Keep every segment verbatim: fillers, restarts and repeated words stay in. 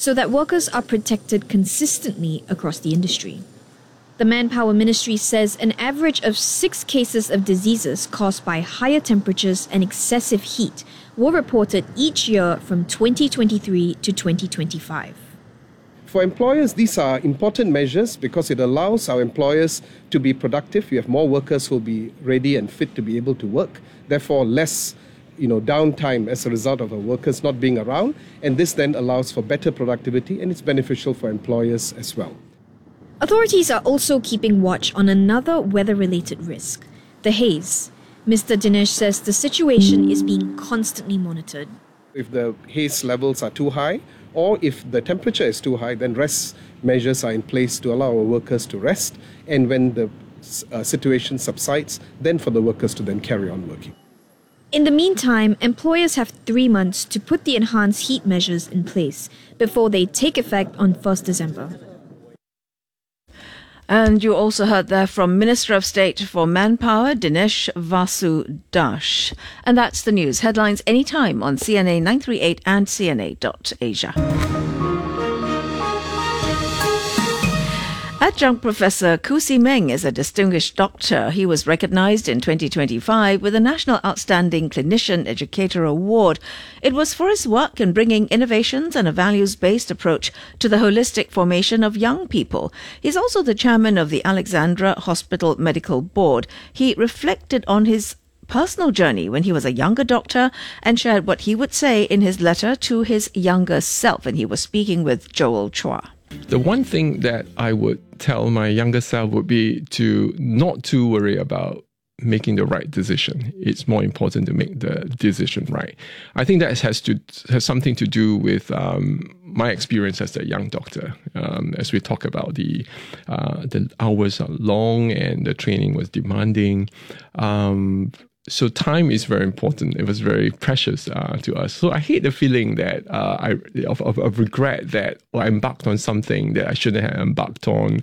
so that workers are protected consistently across the industry. The Manpower Ministry says an average of six cases of diseases caused by higher temperatures and excessive heat were reported each year from twenty twenty-three to twenty twenty-five. For employers, these are important measures because it allows our employers to be productive. We have more workers who will be ready and fit to be able to work, therefore less you know, downtime as a result of our workers not being around. And this then allows for better productivity, and it's beneficial for employers as well. Authorities are also keeping watch on another weather-related risk, the haze. Mister Dinesh says the situation is being constantly monitored. If the haze levels are too high, or if the temperature is too high, then rest measures are in place to allow our workers to rest. And when the uh, situation subsides, then for the workers to then carry on working. In the meantime, employers have three months to put the enhanced heat measures in place before they take effect on first December. And you also heard there from Minister of State for Manpower, Dinesh Vasu Das. And that's the news. Headlines anytime on C N A nine three eight and C N A dot asia. Adjunct Professor Khoo See Meng is a distinguished doctor. He was recognized in twenty twenty-five with the National Outstanding Clinician Educator Award. It was for his work in bringing innovations and a values-based approach to the holistic formation of young people. He's also the chairman of the Alexandra Hospital Medical Board. He reflected on his personal journey when he was a younger doctor and shared what he would say in his letter to his younger self. And he was speaking with Joel Chua. The one thing that I would tell my younger self would be to not to worry about making the right decision. It's more important to make the decision right. I think that has to has something to do with um, my experience as a young doctor. Um, as we talk about the uh, the hours are long and the training was demanding. Um, So time is very important. It was very precious uh, to us. So I hate the feeling that uh, I of, of, of regret that well, I embarked on something that I shouldn't have embarked on.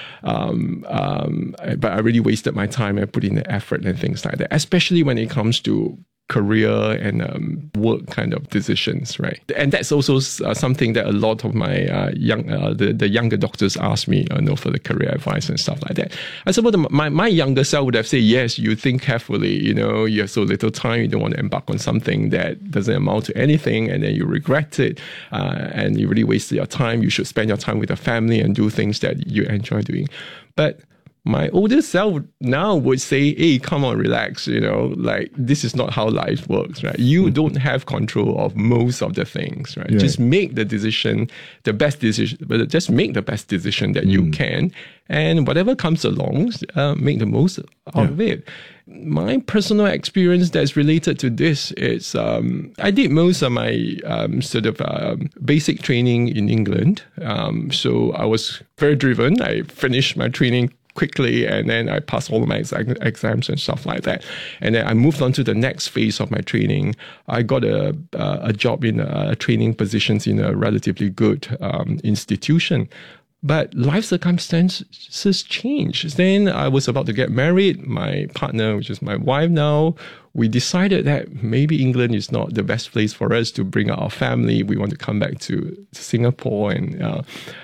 Um, um, but I really wasted my time and put in the effort and things like that, especially when it comes to career and um, work kind of decisions, right? And that's also uh, something that a lot of my uh, young, uh, the, the younger doctors ask me, uh, know, for the career advice and stuff like that. I suppose the, my, my younger self would have said, yes, you think carefully, you know, you have so little time, you don't want to embark on something that doesn't amount to anything, and then you regret it, uh, and you really wasted your time. You should spend your time with your family and do things that you enjoy doing. But my older self now would say, hey, come on, relax, you know, like this is not how life works, right? You mm-hmm. don't have control of most of the things, right? Yeah. Just make the decision, the best decision, but just make the best decision that mm. you can. And whatever comes along, uh, make the most out yeah. of it. My personal experience that's related to this is um, I did most of my um, sort of um, basic training in England. Um, so I was very driven. I finished my training quickly, and then I passed all of my exa- exams and stuff like that. And then I moved on to the next phase of my training. I got a uh, a job in uh, training positions in a relatively good um, institution. But life circumstances changed. Then I was about to get married. My partner, which is my wife now, we decided that maybe England is not the best place for us to bring up our family. We want to come back to Singapore, and uh,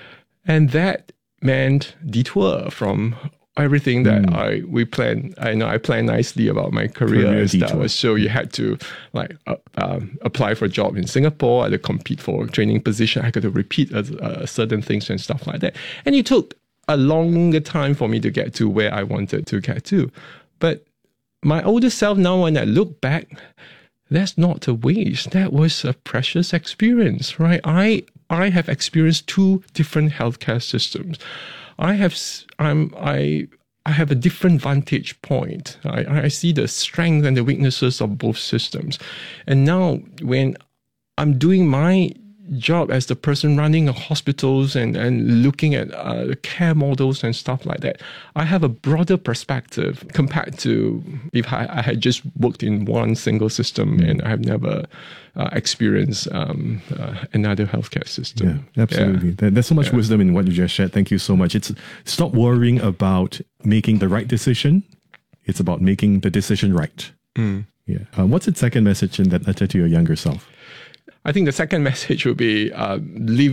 and that meant detour from everything that mm. I we planned. I know I planned nicely about my career, career and stuff. Detour. So you had to like uh, um, apply for a job in Singapore. I had to compete for a training position. I had to repeat uh, uh, certain things and stuff like that. And it took a longer time for me to get to where I wanted to get to. But my older self now, when I look back, that's not a waste. That was a precious experience, right? I I have experienced two different healthcare systems. I have I'm I I have a different vantage point. I, I see the strengths and the weaknesses of both systems. And now when I'm doing my job as the person running hospitals and, and looking at uh, care models and stuff like that, I have a broader perspective compared to if I, I had just worked in one single system and I have never uh, experienced um, uh, another healthcare system. Yeah, absolutely. Yeah. There's so much yeah. wisdom in what you just shared. Thank you so much. It's stop worrying about making the right decision. It's about making the decision right. Mm. Yeah. Uh, what's the second message in that letter to your younger self? I think the second message would be uh, living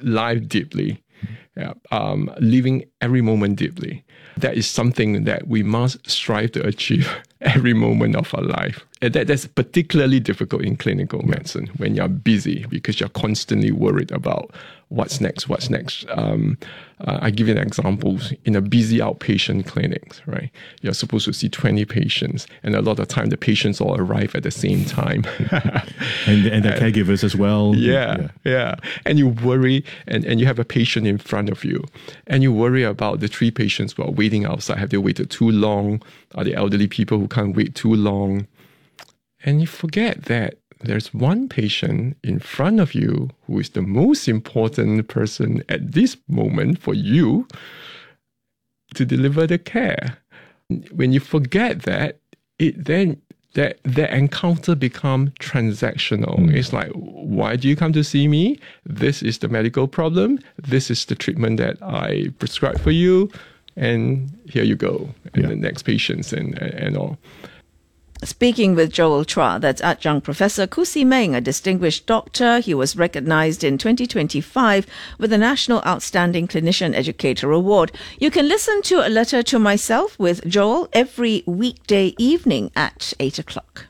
life deeply, yeah, um, living every moment deeply. That is something that we must strive to achieve every moment of our life. And that, that's particularly difficult in clinical medicine when you're busy because you're constantly worried about what's next, what's next. Um, uh, I give you an example. In a busy outpatient clinic, right, you're supposed to see twenty patients, and a lot of time the patients all arrive at the same time. and, and the caregivers as well. Yeah, yeah, yeah. And you worry, and, and you have a patient in front of you, and you worry about the three patients who are waiting outside. Have they waited too long? Are the elderly people who can't wait too long? And you forget that there's one patient in front of you who is the most important person at this moment for you to deliver the care. When you forget that, it then that that encounter become transactional. Mm. It's like, why do you come to see me? This is the medical problem. This is the treatment that I prescribed for you, and here you go. And yeah. the next patients and and all. Speaking with Joel Chua, that's adjunct Professor Khoo See Meng, a distinguished doctor. He was recognized in twenty twenty-five with the National Outstanding Clinician Educator Award. You can listen to A Letter to Myself with Joel every weekday evening at eight o'clock.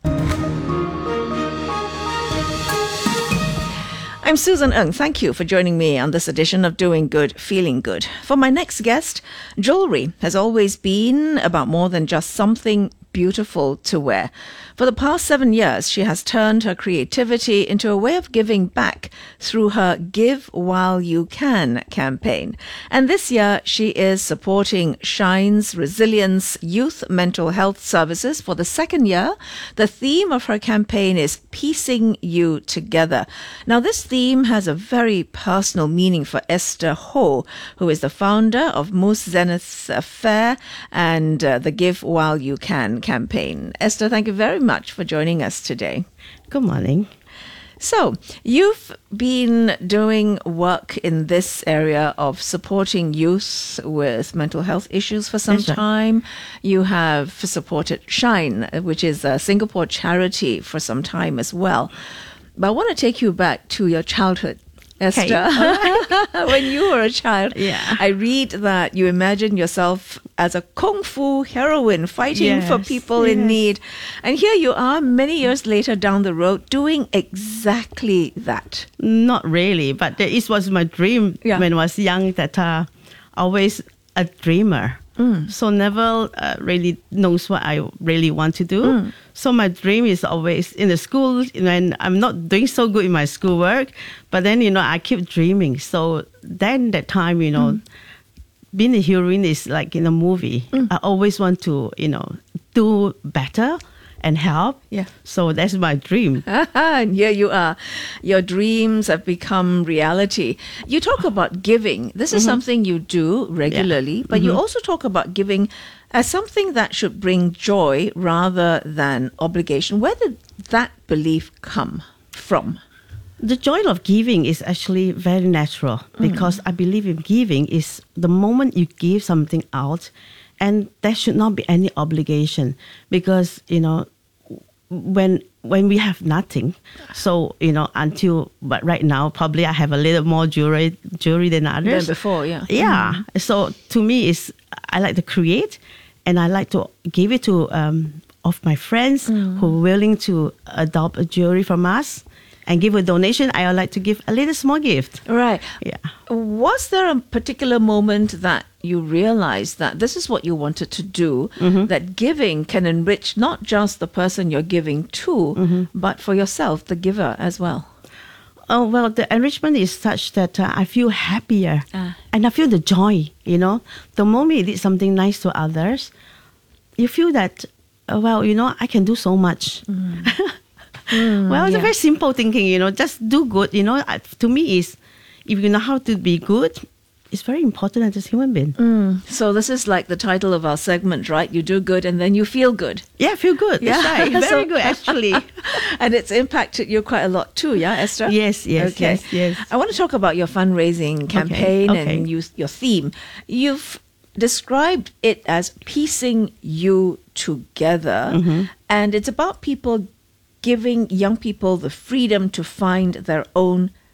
I'm Susan Ng. Thank you for joining me on this edition of Doing Good, Feeling Good. For my next guest, jewelry has always been about more than just something beautiful to wear. For the past seven years, she has turned her creativity into a way of giving back through her Give While You Can campaign. And this year, she is supporting Shine's Resilience Youth Mental Health Services for the second year. The theme of her campaign is Piecing You Together. Now, this theme has a very personal meaning for Esther Ho, who is the founder of Moose Zenith Fair and uh, the Give While You Can campaign. Esther, thank you very much for joining us today. Good morning. So, you've been doing work in this area of supporting youth with mental health issues for some That's right. time. You have supported Shine, which is a Singapore charity, for some time as well. But I want to take you back to your childhood, Esther. Okay. When you were a child, Yeah. I read that you imagined yourself as a kung fu heroine fighting Yes, for people in yes. need. And here you are many years later down the road doing exactly that. Not really, but it was my dream Yeah. when I was young, that uh, always a dreamer. Mm. So never uh, really knows what I really want to do. Mm. So my dream is always in the school, when I'm not doing so good in my schoolwork, but then, you know, I keep dreaming. So then that time, you know, Mm. being a heroine is like in a movie. Mm. I always want to, you know, do better and help. Yeah. So that's my dream. And here you are. Your dreams have become reality. You talk about giving. This is something you do regularly, but you also talk about giving as something that should bring joy rather than obligation. Where did that belief come from? The joy of giving is actually very natural because I believe in giving is the moment you give something out, and there should not be any obligation, because, you know, when when we have nothing, so, you know, until, but right now probably I have a little more jewelry jewelry than others. Than before, yeah. Yeah. So to me, is I like to create, and I like to give it to um, of my friends who are willing to adopt a jewelry from us and give a donation. I would like to give a little small gift. Right. Yeah. Was there a particular moment that you realized that this is what you wanted to do, that giving can enrich not just the person you're giving to, but for yourself, the giver as well? Oh, well, the enrichment is such that uh, I feel happier Ah. and I feel the joy, you know. The moment you did something nice to others, you feel that, uh, well, you know, I can do so much. Well, it's yeah. a very simple thinking, you know, just do good, you know. Uh, To me, is if you know how to be good, it's very important as a human being. So this is like the title of our segment, right? You do good and then you feel good. Yeah, feel good. Yeah. That's right. Very So- good, actually. And it's impacted you quite a lot too, yeah, Esther? Yes, yes, Okay. yes, yes. I want to talk about your fundraising campaign okay. and you, your theme. You've described it as piecing you together, Mm-hmm. and it's about people giving young people the freedom to find their own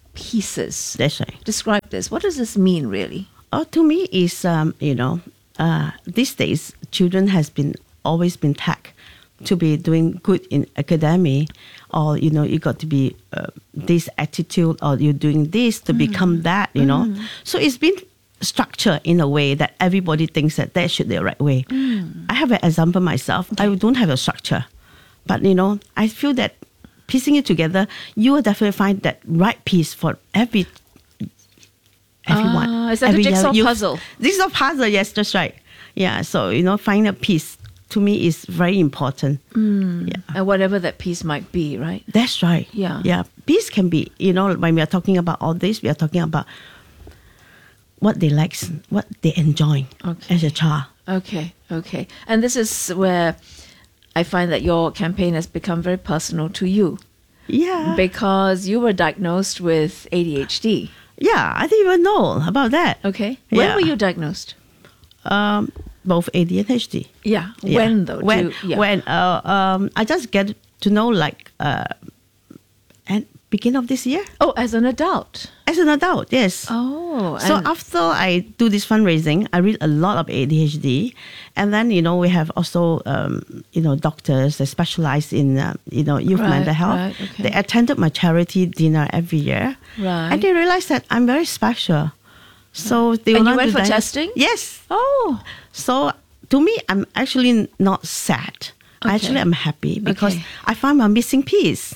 pieces. That's right. Describe this. What does this mean, really? Oh, to me is um, you know, uh, these days children has been always been tagged to be doing good in academy, or you know, you got to be uh, this attitude, or you're doing this to mm. become that. You know, mm. so it's been structured in a way that everybody thinks that that should be the right way. Mm. I have an example myself. Okay. I don't have a structure, but you know, I feel that piecing it together, you will definitely find that right piece for every. Everyone. Ah, is that Every a jigsaw you, puzzle? Jigsaw puzzle, yes, that's right. Yeah, so, you know, finding a piece to me is very important. Mm. Yeah. And whatever that piece might be, right? That's right. Yeah. Yeah. Peace can be, you know, when we are talking about all this, we are talking about what they like, what they enjoy okay. as a child. Okay, okay. And this is where I find that your campaign has become very personal to you. Yeah. Because you were diagnosed with A D H D. Yeah, I didn't even know about that. Okay. When yeah. were you diagnosed? Um, both A D and H D. Yeah. yeah. When though? When? You, yeah. When? Uh, um, I just get to know like uh, at beginning of this year. Oh, as an adult. As an adult, yes. Oh. So after I do this fundraising, I read a lot of A D H D, and then you know we have also um, you know doctors that specialize in uh, you know youth right, mental health. Right, okay. They attended my charity dinner every year, right. and they realized that I'm very special. So they and want you went to for diagnose- testing? Yes. Oh. So to me, I'm actually not sad. Okay. Actually, I'm happy because Okay. I found my missing piece.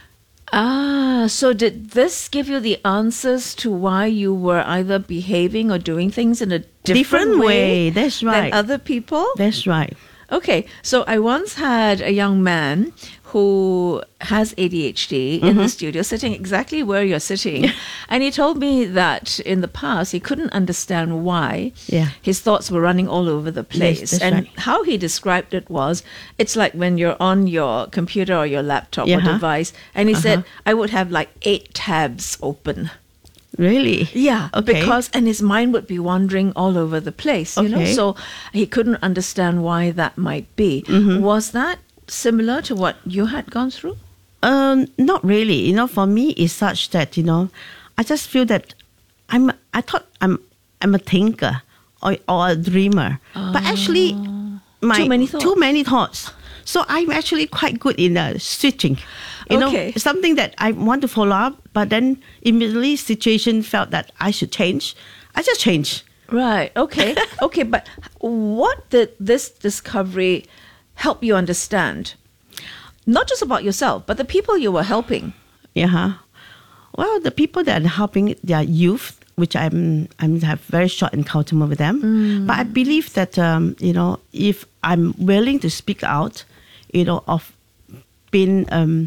Ah, so did this give you the answers to why you were either behaving or doing things in a different, Different way, that's right. than other people? That's right. Okay, so I once had a young man who has A D H D in Mm-hmm. the studio sitting exactly where you're sitting. And he told me that in the past he couldn't understand why Yeah. his thoughts were running all over the place. Yes, that's and right. how he described it was, it's like when you're on your computer or your laptop or Yeah. device, and he said, Uh-huh. I would have like eight tabs open. Really? Yeah, Okay. because and his mind would be wandering all over the place, you know. Okay. So he couldn't understand why that might be. Mm-hmm. Was that similar to what you had gone through? Um, not really. You know, for me, it's such that you know, I just feel that I'm. I thought I'm. I'm a thinker or, or a dreamer, but actually, my Too many thoughts. Too many thoughts. So I'm actually quite good in uh, switching. You Okay. know, something that I want to follow up, but then immediately situation felt that I should change. I just change. Right. Okay. okay. But what did this discovery help you understand? Not just about yourself, but the people you were helping. Yeah. Well, the people that are helping, they are youth, which I'm I'm have very short encounter with them. But I believe that um, you know, if I'm willing to speak out, you know, of being um,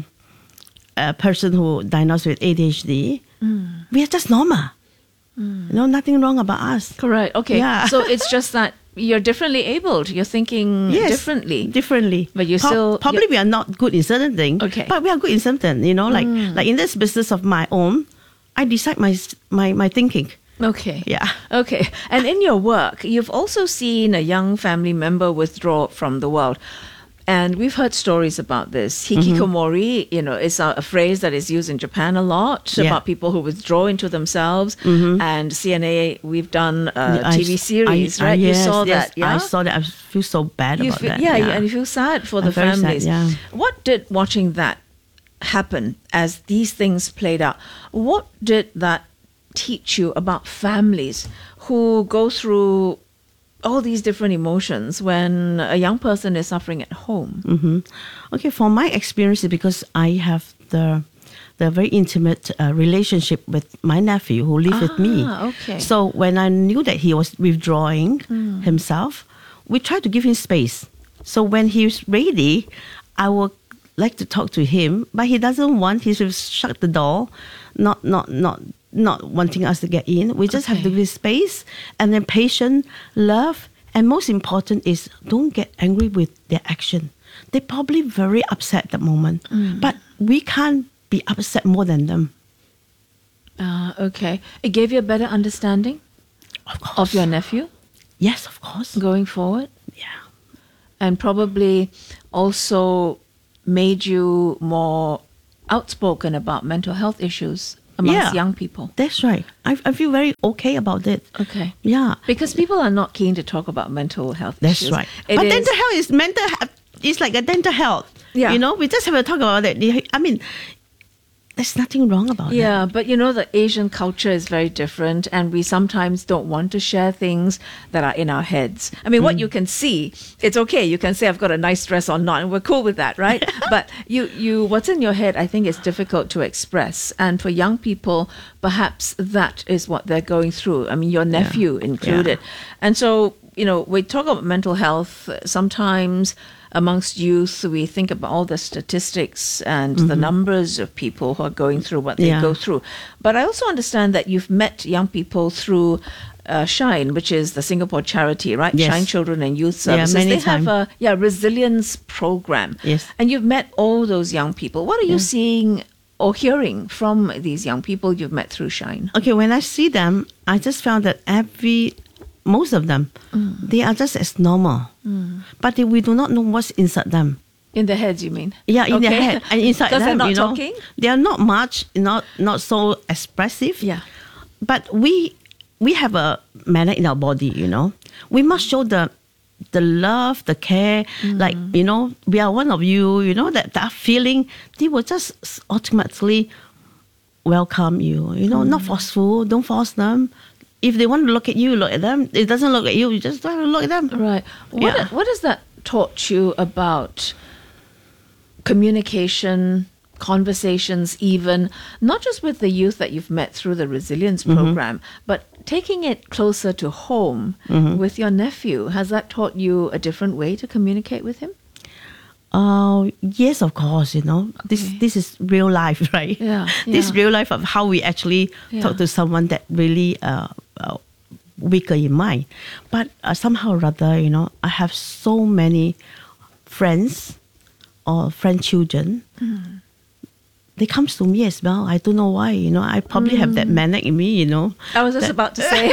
a person who diagnosed with A D H D, we are just normal. You know, nothing wrong about us. Correct. Okay. Yeah. So it's just that you're differently abled. You're thinking Yes, differently. differently. But you Pro- still- probably you- we are not good in certain things. Okay. But we are good in something. You know, like like in this business of my own, I decide my my my thinking. Okay. Yeah. Okay. And in your work, you've also seen a young family member withdraw from the world. And we've heard stories about this. Hikikomori, you know, is a, a phrase that is used in Japan a lot Yeah. about people who withdraw into themselves. And C N A, we've done a I T V s- series, I- I- right? yes, you saw yes, that, yeah? I saw that. I feel so bad You about feel, that. yeah, and you feel sad for the I'm very sad, families. yeah. What did watching that happen as these things played out? What did that teach you about families who go through all these different emotions when a young person is suffering at home? hmm Okay, for my experience, is because I have the the very intimate uh, relationship with my nephew who lived with me. Ah, okay. So when I knew that he was withdrawing himself, we tried to give him space. So when he's ready, I would like to talk to him, but he doesn't want. He will shut the door, not not not not wanting us to get in. We just have to Okay. give space, and then patience, love, and most important is don't get angry with their action. They're probably very upset at the moment, but we can't be upset more than them. Uh, okay. It gave you a better understanding Of course. of your nephew Yes, of course. going forward? Yeah. And probably also made you more outspoken about mental health issues amongst Yeah. young people. That's right. I, I feel very okay about it. Okay. Yeah. Because people are not keen to talk about mental health That's issues. right. It but is- dental health is mental health. It's like a dental health. Yeah. You know, we just have to talk about it. I mean, there's nothing wrong about it. Yeah, but you know, the Asian culture is very different, and we sometimes don't want to share things that are in our heads. I mean, Mm. what you can see, it's okay. You can say, I've got a nice dress on, not, and we're cool with that, right? But you, you, what's in your head, I think is difficult to express. And for young people, perhaps that is what they're going through. I mean, your nephew included. And so, you know, we talk about mental health sometimes. Amongst youth, we think about all the statistics and the numbers of people who are going through what they Yeah. go through. But I also understand that you've met young people through uh, Shine, which is the Singapore charity, right? Yes. Shine Children and Youth Yeah, Services. many they have time. a yeah resilience program. Yes. And you've met all those young people. What are you seeing or hearing from these young people you've met through Shine? Okay, when I see them, I just found that every, most of them, they are just as normal. But they, we do not know what's inside them. In their heads, you mean? Yeah, in their Okay. head and inside Because them, they're not you know, talking? they are not much, not not so expressive. Yeah. But we we have a manner in our body, you know. We must show the the love, the care, like you know, we are one of you. You know that that feeling. They will just automatically welcome you. You know, not forceful. Don't force them. If they want to look at you, look at them. If it doesn't look at you, you just don't have to look at them. Right. What, Yeah. what has that taught you about communication, conversations, even not just with the youth that you've met through the resilience program, but taking it closer to home with your nephew? Has that taught you a different way to communicate with him? Uh, yes, of course, you know. This this is real life, right? Yeah, This yeah. real life of how we actually Yeah. talk to someone that really uh, uh, weaker in mind. But uh, somehow or other, you know, I have so many friends or friend children. They come to me as well. I don't know why, you know. I probably have that manic in me, you know. I was just about to say.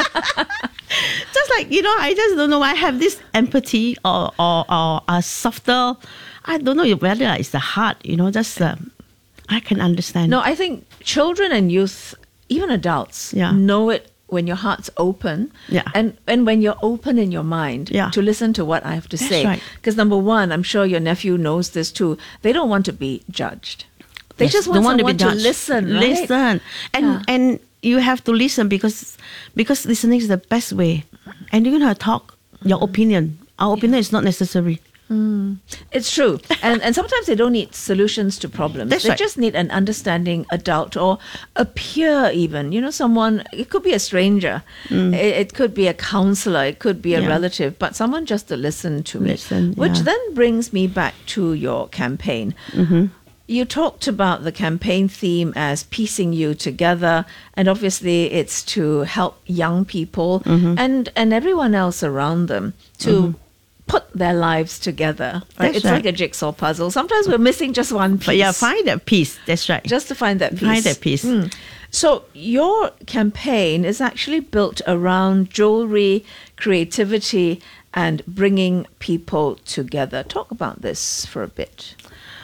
Just like, you know, I just don't know. I have this empathy or, or, or a softer, I don't know whether it's the heart, you know, just uh, I can understand. No, I think children and youth, even adults, Yeah. know it when your heart's open. Yeah. And and when you're open in your mind Yeah. to listen to what I have to That's say. right. Because number one, I'm sure your nephew knows this too. They don't want to be judged. They Yes, just want don't want to someone be to, judged. listen. Right? Listen. And Yeah. and you have to listen because because listening is the best way. And you're gonna talk your opinion. Our opinion is not necessary. It's true. And and sometimes they don't need solutions to problems. That's they right. just need an understanding adult or a peer even. You know, someone, it could be a stranger. It, it could be a counselor. It could be a Mm. Yeah. relative. But someone just to listen to me. Listen, Which yeah. then brings me back to your campaign. Mm-hmm. You talked about the campaign theme as piecing you together, and obviously it's to help young people Mm-hmm. and, and everyone else around them to put their lives together. Right? That's It's right. like a jigsaw puzzle. Sometimes we're missing just one piece. But yeah, find that peace. That's right. just to find that piece. Find that piece. Mm. So your campaign is actually built around jewelry, creativity, and bringing people together. Talk about this for a bit.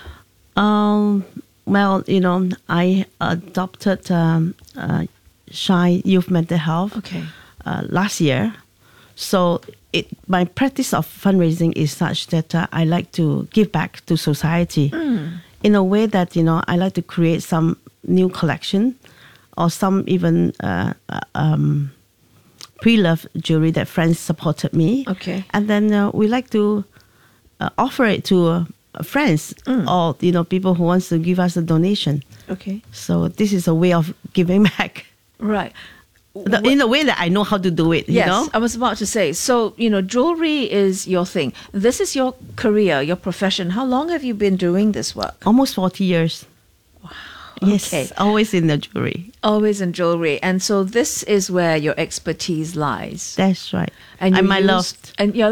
Um, well, you know, I adopted um, uh, Shine Youth Mental Health Okay. uh, last year. So it my practice of fundraising is such that uh, I like to give back to society in a way that, you know, I like to create some new collection or some even uh, uh, um, pre-loved jewelry that friends supported me. Okay. And then uh, we like to uh, offer it to uh, friends or, you know, people who wants to give us a donation. Okay. So this is a way of giving back. Right. The, in a way that I know how to do it, you Yes, know? I was about to say. So, you know, jewelry is your thing. This is your career, your profession. How long have you been doing this work? Almost forty years. Wow. Yes, Okay. always in the jewelry. Always in jewelry. And so this is where your expertise lies. That's right. And And, you my use- love. And your,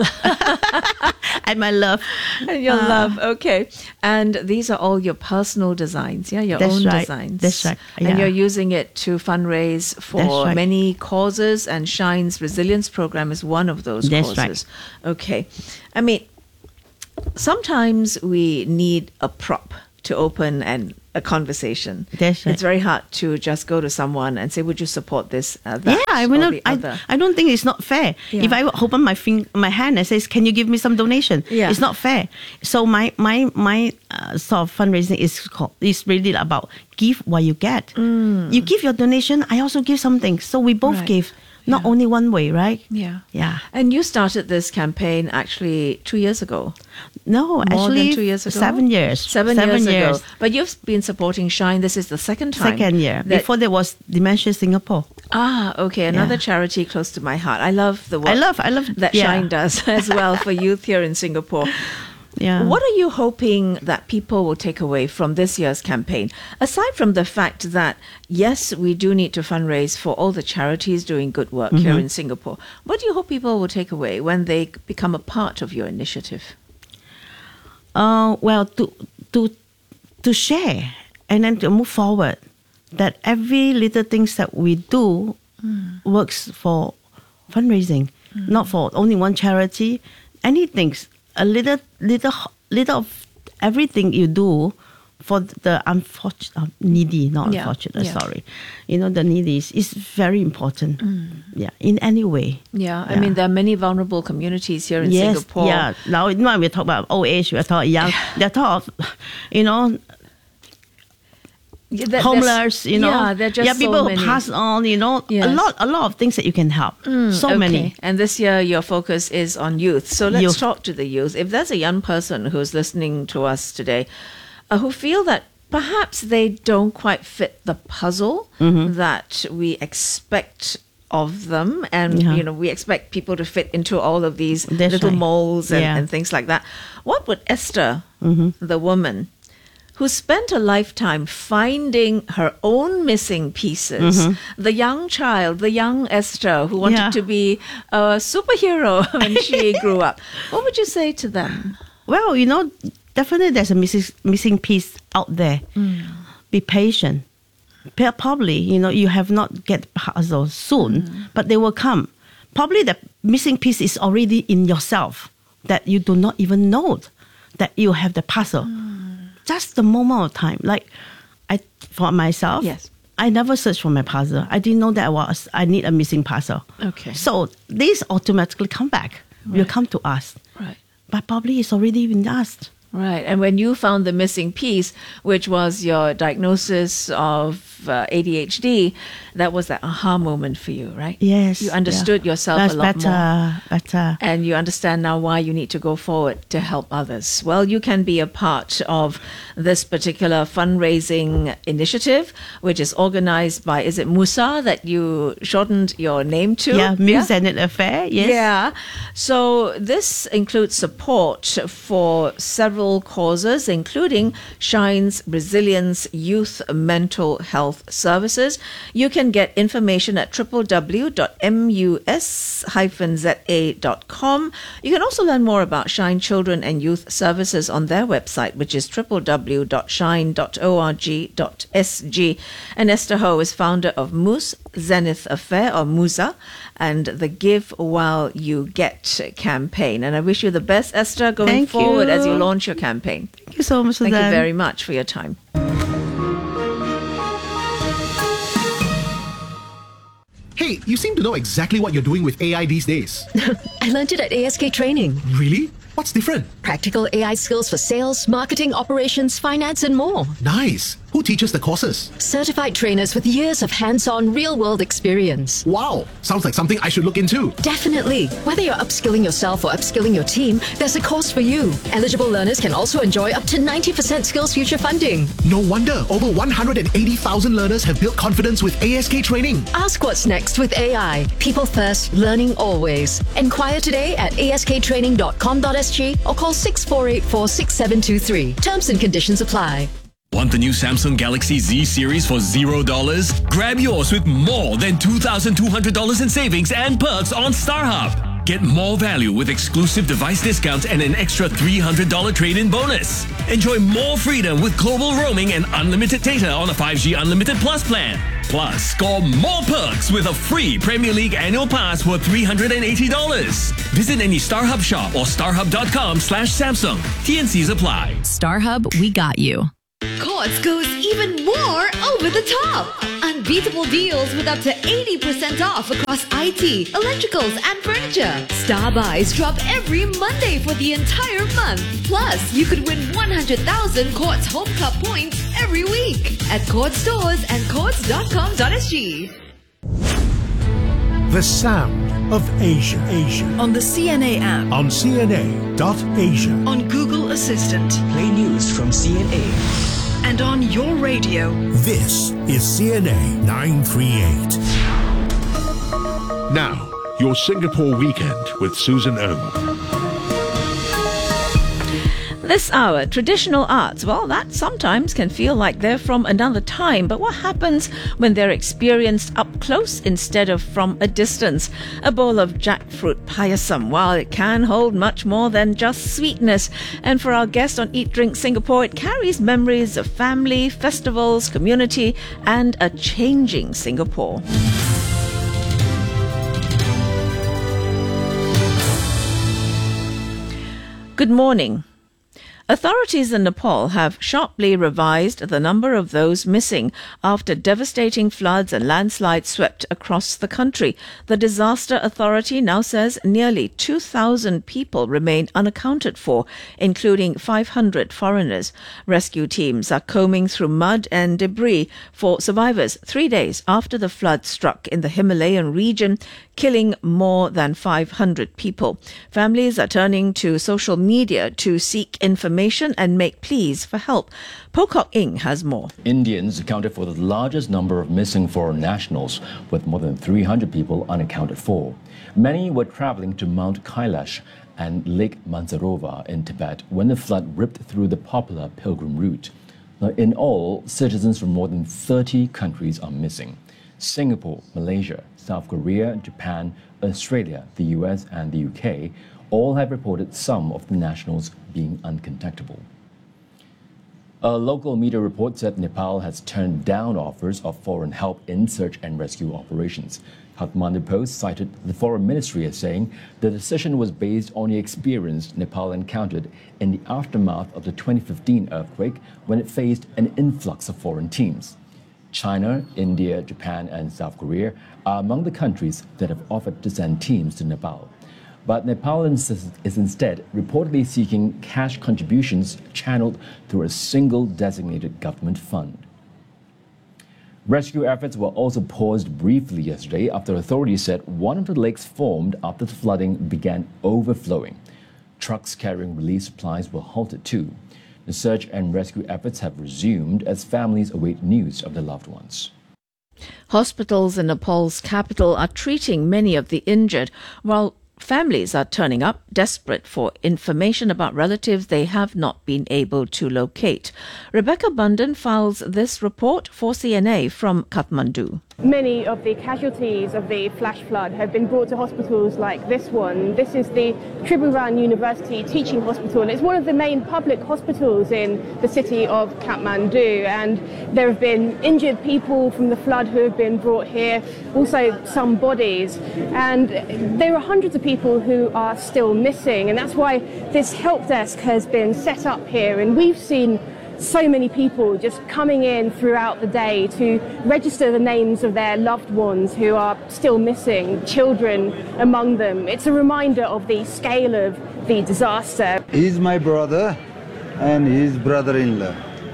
And my love. and your Ah. love. Okay. And these are all your personal designs, yeah? Your That's own right. designs. That's right. And Yeah. you're using it to fundraise for That's right. many causes, and Shine's Resilience Program is one of those That's right. causes. Okay. I mean, sometimes we need a prop to open and a conversation. That's right. It's very hard to just go to someone and say, would you support this, uh, that, Yeah, I or mean, the I, other? I don't think it's not fair. Yeah. If I open my fing- my hand and says, "Can you give me some donation?" Yeah. It's not fair. So my my my uh, sort of fundraising is called, is really about give what you get. You give your donation, I also give something. So we both Right. give, not Yeah. only one way, right? Yeah. Yeah. And you started this campaign actually two years ago. No, More actually, than two years ago? seven years. Seven, years, ago. But you've been supporting Shine. This is the second time. Second year. that- Before there was Dementia Singapore. Ah, okay. Another Yeah. charity close to my heart. I love the work I love, I love that yeah. Shine does as well for youth here in Singapore. Yeah. What are you hoping that people will take away from this year's campaign? Aside from the fact that, yes, we do need to fundraise for all the charities doing good work Mm-hmm. here in Singapore, what do you hope people will take away when they become a part of your initiative? Uh, well, to to to share and then to move forward, that every little things that we do works for fundraising, not for only one charity. Anything, a little little little of everything you do for the unfortunate, uh, needy, not Yeah, unfortunate. yeah. Sorry, you know the needy is, is very important. Yeah, in any way. Yeah, I Yeah. mean, there are many vulnerable communities here in Yes, Singapore. yeah. Now, now we talk about old age, we talk young. They talk, you know, Yeah, there- there's- homeless. You know, yeah, there are just yeah, people so who many. pass on. You know, Yes. a lot, a lot of things that you can help. so Okay. many. And this year, your focus is on youth. So let's Youth. talk to the youth. If there's a young person who's listening to us today, uh, who feel that perhaps they don't quite fit the puzzle Mm-hmm. that we expect of them, and Yeah. you know, we expect people to fit into all of these That's little right. molds and, Yeah. Mm-hmm. and things like that. What would Esther, the woman who spent a lifetime finding her own missing pieces, the young child, the young Esther who wanted Mm-hmm. Yeah. to be a superhero when she grew up, what would you say to them? Well, you know, definitely there's a missing missing piece out there. Be patient. P- Probably, you know, you have not get puzzle soon, but they will come. Probably the missing piece is already in yourself that you do not even know that you have the puzzle. Just the moment of time. Like I, for myself, Yes. I never searched for my puzzle. I didn't know that I was I need a missing puzzle. Okay. So these automatically come back. Will come to us. Right. But probably it's already in us. Right. And when you found the missing piece, which was your diagnosis of uh, A D H D, that was that aha moment for you, right? Yes. You understood yeah. yourself That's a lot better, more. Better. And you understand now why you need to go forward to help others. Well, you can be a part of this particular fundraising initiative, which is organized by, is it Musa that you shortened your name to? Yeah, Muse and It Affair. Yes. Yeah. So this includes support for several causes, including Shine's Resilience Youth Mental Health Services. You can get information at w w w dot mus dash za dot com. You can also learn more about Shine Children and Youth Services on their website, which is w w w dot shine dot org dot s g. And Esther Ho is founder of Moose Zenith Affair, or Musa, and the Give While You Get campaign. And I wish you the best, Esther, going Thank forward you. as you launch your campaign. Thank you so much, Thank you Suzanne. very much for your time. Hey, you seem to know exactly what you're doing with A I these days. I learned it at A S K Training. Really? What's different? Practical A I skills for sales, marketing, operations, finance, and more. Nice. Who teaches the courses? Certified trainers with years of hands-on real-world experience. Wow, sounds like something I should look into. Definitely. Whether you're upskilling yourself or upskilling your team, there's a course for you. Eligible learners can also enjoy up to ninety percent SkillsFuture funding. No wonder over one hundred eighty thousand learners have built confidence with A S K Training. Ask what's next with A I. People first, learning always. Enquire today at a s k training dot com dot s g or call six four eight four, six seven two three. Terms and conditions apply. Want the new Samsung Galaxy Z series for zero dollars? Grab yours with more than two thousand two hundred dollars in savings and perks on StarHub. Get more value with exclusive device discounts and an extra three hundred dollars trade-in bonus. Enjoy more freedom with global roaming and unlimited data on a five G Unlimited Plus plan. Plus, score more perks with a free Premier League annual pass for three hundred eighty dollars. Visit any StarHub shop or starhub dot com slash Samsung. T N Cs apply. StarHub, we got you. Courts goes even more over the top. Unbeatable deals with up to eighty percent off across I T, electricals and furniture. Star buys drop every Monday for the entire month. Plus, you could win one hundred thousand Courts Home Club points every week at Courts stores and courts dot com dot s g. The sound of Asia. Asia. On the C N A app. On C N A dot asia. On Google Assistant. Play news from C N A. And on your radio. This is C N A nine thirty-eight. Now, your Singapore weekend with Susan Ong. This hour, traditional arts, well, that sometimes can feel like they're from another time, but what happens when they're experienced up close instead of from a distance? A bowl of jackfruit payasam, while it can hold much more than just sweetness. And for our guest on Eat Drink Singapore, it carries memories of family, festivals, community, and a changing Singapore. Good morning. Authorities in Nepal have sharply revised the number of those missing after devastating floods and landslides swept across the country. The disaster authority now says nearly two thousand people remain unaccounted for, including five hundred foreigners. Rescue teams are combing through mud and debris for survivors three days after the flood struck in the Himalayan region, killing more than five hundred people. Families are turning to social media to seek information and make pleas for help. Pocock Ing has more. Indians accounted for the largest number of missing foreign nationals, with more than three hundred people unaccounted for. Many were traveling to Mount Kailash and Lake Mansarovar in Tibet when the flood ripped through the popular pilgrim route. Now, in all, citizens from more than thirty countries are missing. Singapore, Malaysia, South Korea, Japan, Australia, the U S and the U K all have reported some of the nationals being uncontactable. A local media report said Nepal has turned down offers of foreign help in search and rescue operations. Kathmandu Post cited the Foreign Ministry as saying the decision was based on the experience Nepal encountered in the aftermath of the twenty fifteen earthquake when it faced an influx of foreign teams. China, India, Japan and South Korea are among the countries that have offered to send teams to Nepal. But Nepal is instead reportedly seeking cash contributions channeled through a single designated government fund. Rescue efforts were also paused briefly yesterday after authorities said one of the lakes formed after the flooding began overflowing. Trucks carrying relief supplies were halted too. The search and rescue efforts have resumed as families await news of their loved ones. Hospitals in Nepal's capital are treating many of the injured, while families are turning up, desperate for information about relatives they have not been able to locate. Rebecca Bundan files this report for C N A from Kathmandu. Many of the casualties of the flash flood have been brought to hospitals like this one. This is the Tribhuvan University Teaching Hospital, and it's one of the main public hospitals in the city of Kathmandu. And there have been injured people from the flood who have been brought here, also some bodies. And there are hundreds of people who are still missing, and that's why this help desk has been set up here. And we've seen so many people just coming in throughout the day to register the names of their loved ones who are still missing, children among them. It's a reminder of the scale of the disaster. He's my brother and his brother-in-law.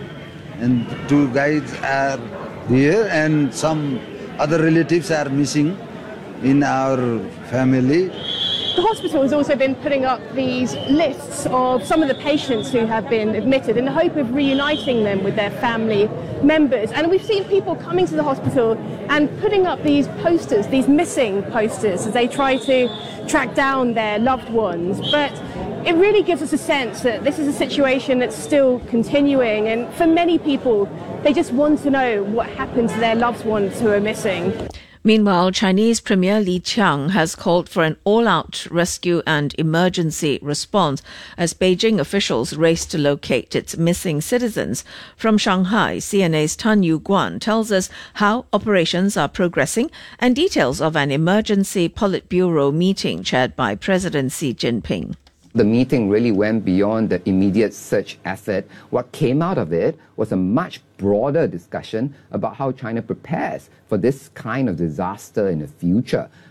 And two guys are here and some other relatives are missing in our family. The hospital has also been putting up these lists of some of the patients who have been admitted in the hope of reuniting them with their family members. And we've seen people coming to the hospital and putting up these posters, these missing posters, as they try to track down their loved ones. But it really gives us a sense that this is a situation that's still continuing. And for many people, they just want to know what happened to their loved ones who are missing. Meanwhile, Chinese Premier Li Qiang has called for an all-out rescue and emergency response as Beijing officials race to locate its missing citizens. From Shanghai, C N A's Tan Yu Guan tells us how operations are progressing and details of an emergency Politburo meeting chaired by President Xi Jinping. The meeting really went beyond the immediate search effort. What came out of it was a much broader discussion about how China prepares for this kind of disaster in the future.